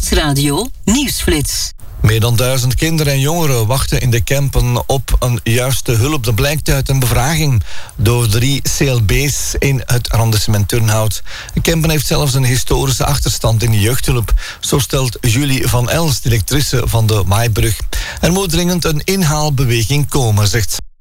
Nieuwsradio Nieuwsflits. Meer dan 1000 kinderen en jongeren wachten in de Kempen op een juiste hulp. Dat blijkt uit een bevraging door 3 CLB's in het arrondissement Turnhout. Kempen heeft zelfs een historische achterstand in de jeugdhulp. Zo stelt Julie van Els, directrice van de Maaibrug. Er moet dringend een inhaalbeweging komen, zegt ze.